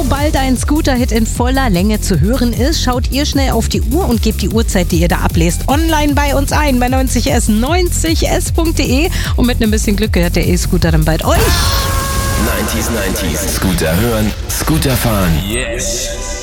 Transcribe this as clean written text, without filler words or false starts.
sobald ein Scooter-Hit in voller Länge zu hören ist, schaut ihr schnell auf die Uhr und gebt die Uhrzeit, die ihr da ablest, online bei uns ein, bei 90s, 90s.de. Und mit ein bisschen Glück gehört der E-Scooter dann bald euch. 90s. Scooter hören, Scooter fahren. Yes.